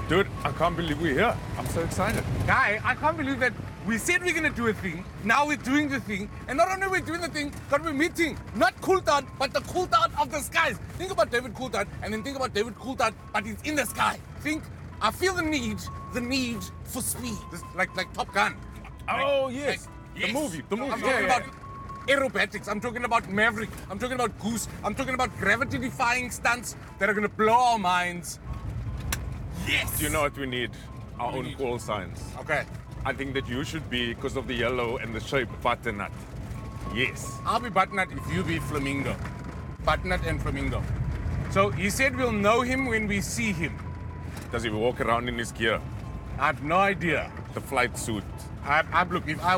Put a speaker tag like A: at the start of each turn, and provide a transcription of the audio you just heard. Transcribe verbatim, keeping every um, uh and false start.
A: Dude, I can't believe we're here. I'm so excited.
B: Guy, I can't believe that we said we're gonna do a thing, now we're doing the thing, and not only we're doing the thing, but we're meeting not Coulthard, but the Coulthard of the skies. Think about David Coulthard, and then think about David Coulthard, but he's in the sky. Think, I feel the need, the need for speed. This, like like Top Gun.
A: Oh,
B: Like-
A: yes.
B: like-
A: The movie, the movie.
B: I'm
A: Yeah,
B: talking
A: yeah,
B: about aerobatics, I'm talking about Maverick, I'm talking about Goose, I'm talking about gravity-defying stunts that are gonna blow our minds. Yes!
A: Do you know what we need? Our
B: do we
A: own
B: need?
A: call signs.
B: Okay,
A: I think that you should be, because of the yellow and the shape, butternut. Yes.
B: I'll be Butternut if you be Flamingo. Butternut and Flamingo. So he said we'll know him when we see him.
A: Does he walk around in his gear?
B: I have no idea.
A: The flight suit.
B: I, I look, if I